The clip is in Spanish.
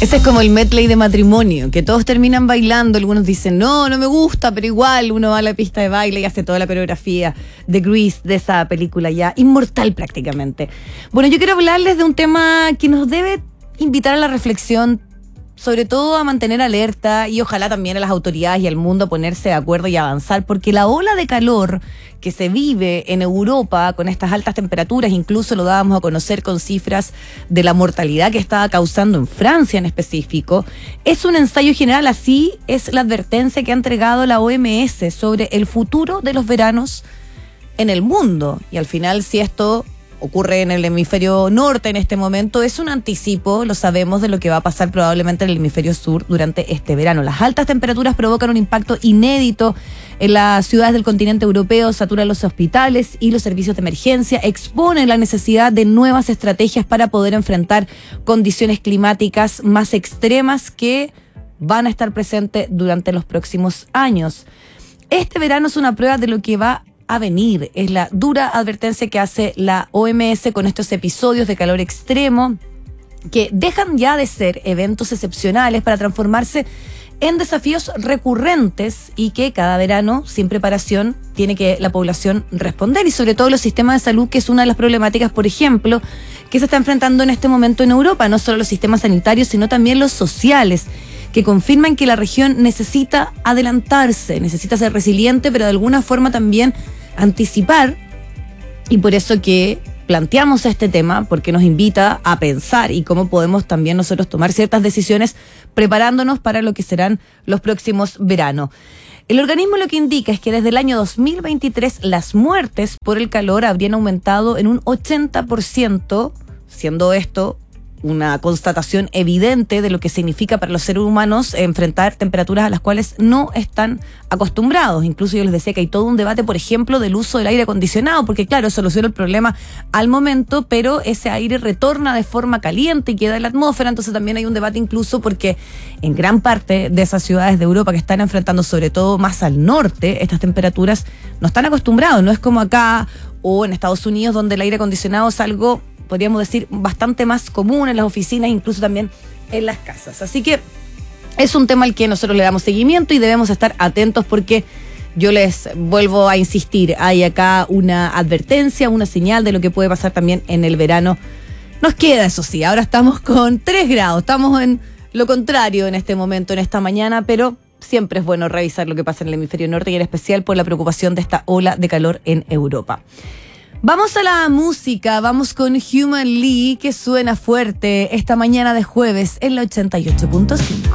Ese es como el medley de matrimonio, que todos terminan bailando. Algunos dicen, no me gusta, pero igual uno va a la pista de baile y hace toda la coreografía de Grease, de esa película ya inmortal prácticamente. Bueno, yo quiero hablarles de un tema que nos debe invitar a la reflexión, sobre todo a mantener alerta y ojalá también a las autoridades y al mundo a ponerse de acuerdo y avanzar, porque la ola de calor que se vive en Europa con estas altas temperaturas, incluso lo dábamos a conocer con cifras de la mortalidad que estaba causando en Francia en específico, es un ensayo general, así es la advertencia que ha entregado la OMS sobre el futuro de los veranos en el mundo. Y al final, si esto ocurre en el hemisferio norte en este momento, es un anticipo, lo sabemos, de lo que va a pasar probablemente en el hemisferio sur durante este verano. Las altas temperaturas provocan un impacto inédito en las ciudades del continente europeo, saturan los hospitales y los servicios de emergencia, exponen la necesidad de nuevas estrategias para poder enfrentar condiciones climáticas más extremas que van a estar presentes durante los próximos años. Este verano es una prueba de lo que va a venir, es la dura advertencia que hace la OMS con estos episodios de calor extremo que dejan ya de ser eventos excepcionales para transformarse en desafíos recurrentes y que cada verano, sin preparación, tiene que la población responder, y sobre todo los sistemas de salud, que es una de las problemáticas, por ejemplo, que se está enfrentando en este momento en Europa, no solo los sistemas sanitarios, sino también los sociales, que confirman que la región necesita adelantarse, necesita ser resiliente, pero de alguna forma también anticipar, y por eso que planteamos este tema, porque nos invita a pensar y cómo podemos también nosotros tomar ciertas decisiones preparándonos para lo que serán los próximos veranos. El organismo lo que indica es que desde el año 2023 las muertes por el calor habrían aumentado en un 80%, siendo esto una constatación evidente de lo que significa para los seres humanos enfrentar temperaturas a las cuales no están acostumbrados. Incluso yo les decía que hay todo un debate, por ejemplo, del uso del aire acondicionado, porque claro, soluciona el problema al momento, pero ese aire retorna de forma caliente y queda en la atmósfera. Entonces también hay un debate, incluso porque en gran parte de esas ciudades de Europa que están enfrentando, sobre todo más al norte, estas temperaturas no están acostumbrados. No es como acá o en Estados Unidos, donde el aire acondicionado es algo, podríamos decir, bastante más común en las oficinas, incluso también en las casas. Así que es un tema al que nosotros le damos seguimiento y debemos estar atentos, porque yo les vuelvo a insistir, hay acá una advertencia, una señal de lo que puede pasar también en el verano. Nos queda, eso sí, ahora estamos con 3 grados, estamos en lo contrario en este momento, en esta mañana, pero siempre es bueno revisar lo que pasa en el hemisferio norte, y en especial por la preocupación de esta ola de calor en Europa. Vamos a la música, vamos con Human League, que suena fuerte esta mañana de jueves en la 88.5.